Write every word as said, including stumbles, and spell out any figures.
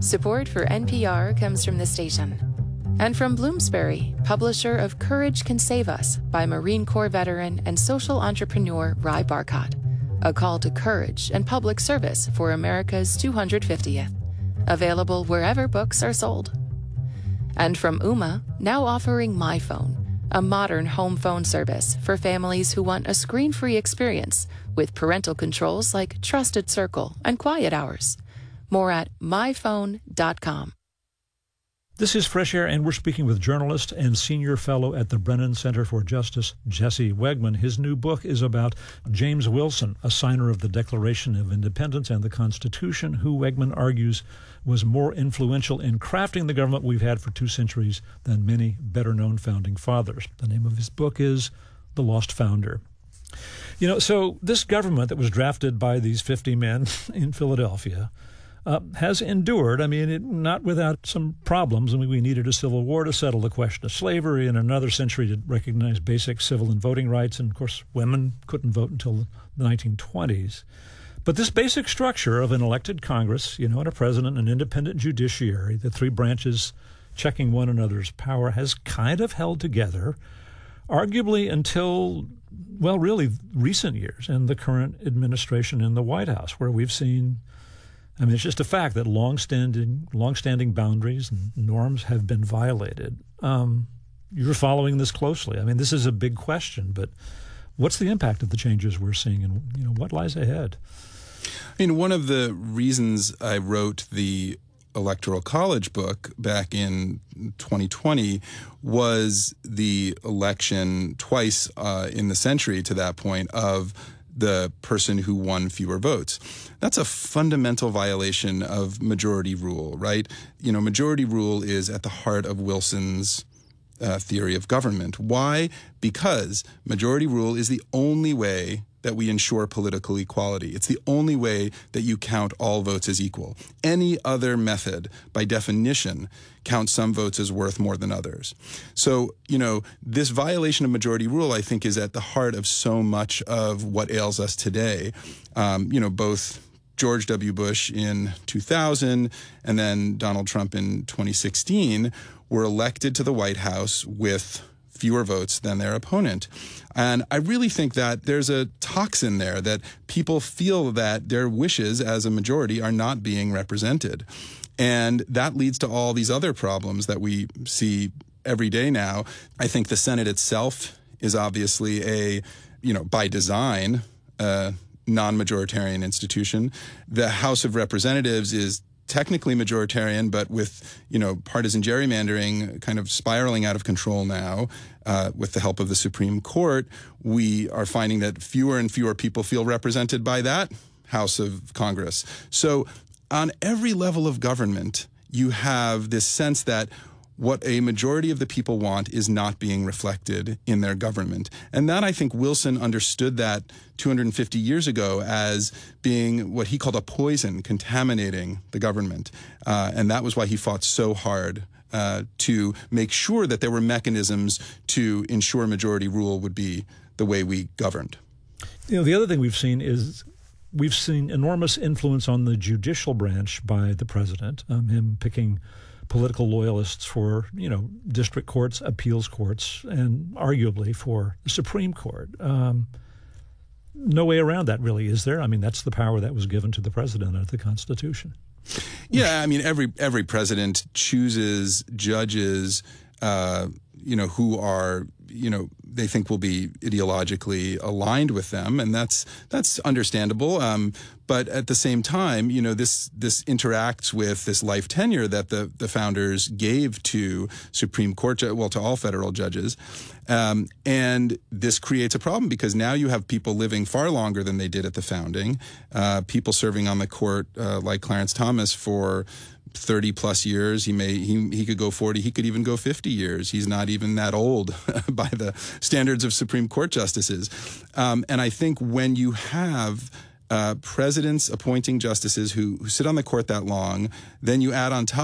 Support for N P R comes from the station. And from Bloomsbury, publisher of Courage Can Save Us by Marine Corps veteran and social entrepreneur Ry Barcott. A call to courage and public service for America's two hundred fiftieth. Available wherever books are sold. And from Ooma, now offering MyPhone, a modern home phone service for families who want a screen-free experience with parental controls like Trusted Circle and Quiet Hours. More at my phone dot com. This is Fresh Air, and we're speaking with journalist and senior fellow at the Brennan Center for Justice, Jesse Wegman. His new book is about James Wilson, a signer of the Declaration of Independence and the Constitution, who Wegman argues was more influential in crafting the government we've had for two centuries than many better-known founding fathers. The name of his book is The Lost Founder. You know, so this government that was drafted by these fifty men in Philadelphia Uh, has endured, I mean, it, not without some problems. I mean, we needed a civil war to settle the question of slavery and another century to recognize basic civil and voting rights. And, of course, women couldn't vote until the nineteen twenties. But this basic structure of an elected Congress, you know, and a president, an independent judiciary, the three branches checking one another's power, has kind of held together, arguably until, well, really recent years and the current administration in the White House, where we've seen, I mean, it's just a fact that long-standing, long-standing boundaries and norms have been violated. Um, you're following this closely. I mean, this is a big question, but what's the impact of the changes we're seeing, and you know what lies ahead? I mean, one of the reasons I wrote the Electoral College book back in twenty twenty was the election twice uh, in the century to that point of the person who won fewer votes. That's a fundamental violation of majority rule, right? You know, majority rule is at the heart of Wilson's uh, theory of government. Why? Because majority rule is the only way that we ensure political equality. It's the only way that you count all votes as equal. Any other method, by definition, counts some votes as worth more than others. So, you know, this violation of majority rule, I think, is at the heart of so much of what ails us today. Um, you know, both George W. Bush in two thousand and then Donald Trump in twenty sixteen were elected to the White House with fewer votes than their opponent. And I really think that there's a toxin there, that people feel that their wishes as a majority are not being represented. And that leads to all these other problems that we see every day now. I think the Senate itself is obviously a, you know, by design, uh, non-majoritarian institution. The House of Representatives is technically majoritarian, but with, you know, partisan gerrymandering kind of spiraling out of control now, uh, with the help of the Supreme Court, we are finding that fewer and fewer people feel represented by that House of Congress. So on every level of government, you have this sense that what a majority of the people want is not being reflected in their government. And that, I think, Wilson understood that two hundred fifty years ago as being what he called a poison contaminating the government. Uh, and that was why he fought so hard uh, to make sure that there were mechanisms to ensure majority rule would be the way we governed. You know, the other thing we've seen is we've seen enormous influence on the judicial branch by the president, um, him picking political loyalists for, you know, district courts, appeals courts, and arguably for the Supreme Court. Um, no way around that, really, is there? I mean, that's the power that was given to the president under the Constitution. Yeah, I mean, every every president chooses judges, uh, you know, who are, you know, they think will be ideologically aligned with them, and that's that's understandable. Um, but at the same time, you know, this this interacts with this life tenure that the the founders gave to Supreme Court, well, to all federal judges, um, and this creates a problem because now you have people living far longer than they did at the founding, uh, people serving on the court uh, like Clarence Thomas for thirty plus years. He may he he could go forty. He could even go fifty years. He's not even that old by the standards of Supreme Court justices. Um, and I think when you have uh, presidents appointing justices who, who sit on the court that long, then you add on top